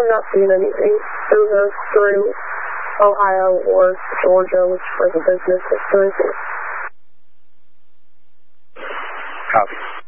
I'm not seeing anything through Ohio or Georgia, which for the business is through. Copy.